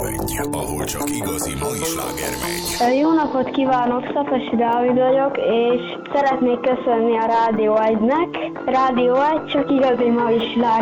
Egy, ahol csak igazi mai sláger megy. Jó napot kívánok, Szepesi Dávid vagyok, és szeretnék köszönni a Rádió 1-nek. Rádió 1 csak igazi mai sláger.